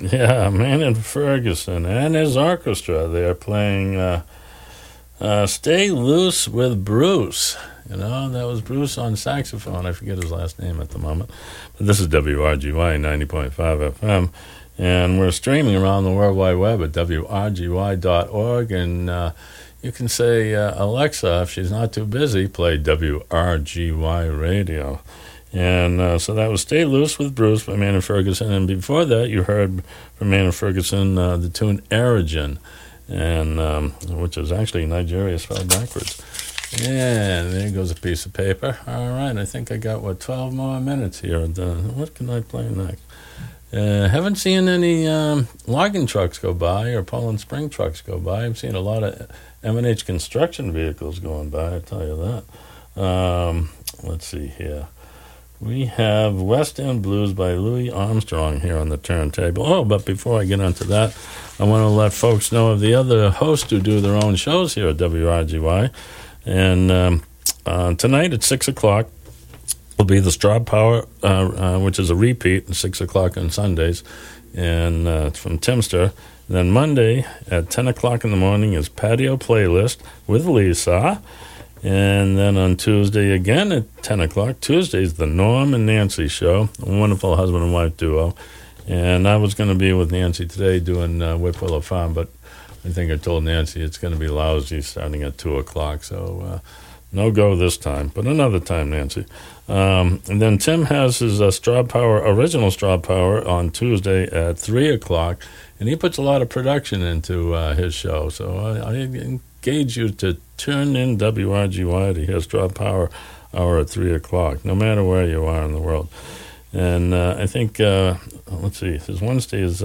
Yeah, Maynard Ferguson and his orchestra. They're playing Stay Loose with Bruce. You know, that was Bruce on saxophone. I forget his last name at the moment. But this is WRGY 90.5 FM. And we're streaming around the World Wide Web at WRGY.org. And you can say, Alexa, if she's not too busy, play WRGY Radio. And so that was Stay Loose with Bruce by Maynard Ferguson. And before that, you heard from Maynard Ferguson the tune Erigen, and which is actually Nigeria spelled backwards. And there goes a piece of paper. All right, I think I got, 12 more minutes here. What can I play next? Haven't seen any logging trucks go by or Poland Spring trucks go by. I've seen a lot of M&H construction vehicles going by, I tell you that. Let's see here. We have West End Blues by Louis Armstrong here on the turntable. Oh, but before I get onto that, I want to let folks know of the other hosts who do their own shows here at WRGY. And tonight at 6 o'clock will be the Straw Power, which is a repeat at 6 o'clock on Sundays, and it's from Timster. And then Monday at 10 o'clock in the morning is Patio Playlist with Lisa. And then on Tuesday again at 10 o'clock, Tuesday's the Norm and Nancy show, a wonderful husband and wife duo. And I was going to be with Nancy today doing Whip Willow Farm, but I think I told Nancy it's going to be lousy starting at 2 o'clock. So no go this time, but another time, Nancy. And then Tim has his Straw Power, original Straw Power on Tuesday at 3 o'clock. And he puts a lot of production into his show. So I engage you to turn in WRGY to hear Straw Power Hour at 3 o'clock, no matter where you are in the world. And I think, let's see, his Wednesday is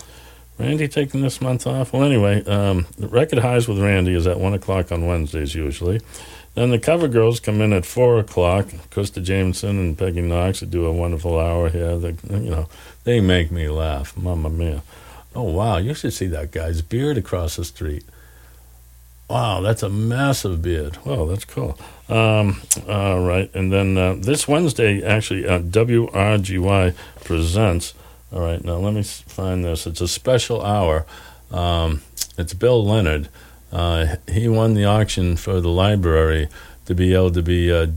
Randy taking this month off? Well, anyway, the Record Highs with Randy is at 1 o'clock on Wednesdays usually. Then the Cover Girls come in at 4 o'clock. Krista Jameson and Peggy Knox do a wonderful hour here. They make me laugh. Mamma mia. Oh, wow, you should see that guy's beard across the street. Wow, that's a massive beard. Wow, that's cool. All right, and then this Wednesday, actually, WRGY presents. All right, now let me find this. It's a special hour. It's Bill Leonard. He won the auction for the library to be able to be a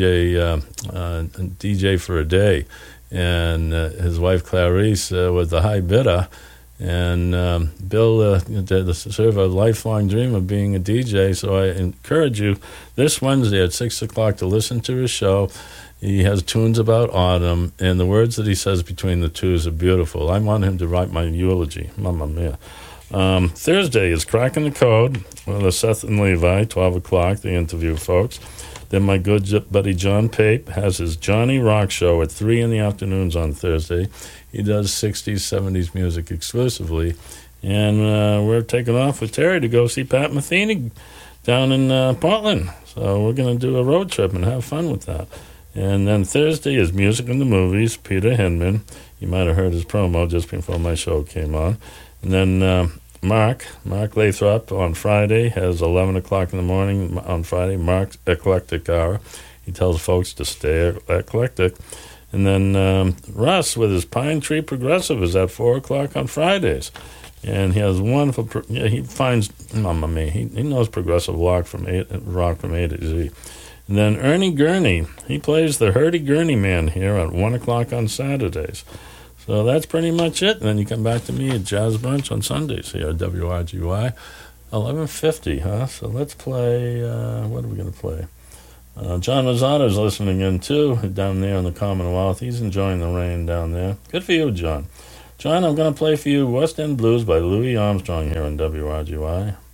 DJ for a day. And his wife, Clarice, was the high bidder. And Bill did serve a lifelong dream of being a DJ, so I encourage you this Wednesday at 6 o'clock to listen to his show. He has tunes about autumn, and the words that he says between the twos are beautiful. I want him to write my eulogy. Mamma mia. Thursday is Cracking the Code with Seth and Levi, 12 o'clock, the interview folks. Then my good buddy John Pape has his Johnny Rock show at 3 in the afternoons on Thursday. He does 60s, 70s music exclusively. And we're taking off with Terry to go see Pat Metheny down in Portland. So we're going to do a road trip and have fun with that. And then Thursday is Music in the Movies, Peter Hinman. You might have heard his promo just before my show came on. And then Mark Lathrop on Friday has 11 o'clock in the morning on Friday, Mark's Eclectic Hour. He tells folks to stay eclectic. And then Russ with his Pine Tree Progressive is at 4 o'clock on Fridays. And he has wonderful, he finds, mamma mia, he knows progressive rock from A to Z. And then Ernie Gurney, he plays the Hurdy Gurney Man here at 1 o'clock on Saturdays. So that's pretty much it. And then you come back to me at Jazz Brunch on Sundays here at WRGY, 11:50, huh? So let's play, what are we going to play? John Rosado's listening in, too, down there in the Commonwealth. He's enjoying the rain down there. Good for you, John. John, I'm going to play for you West End Blues by Louis Armstrong here on WRGY.